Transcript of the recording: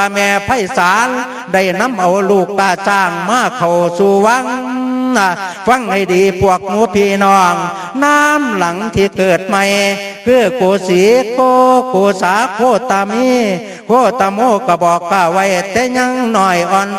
แม่ไพศาลได้นำเอาลูกตาจ้างมาเข้าสู่วังฟังให้ดีพวกหนูพี่น้องน้ำหลังที่เกิดใหม่คือโกสีโกสาโคตามีโคตาโมก็บอกกะไว้แต่ยังหน่อยอ่อน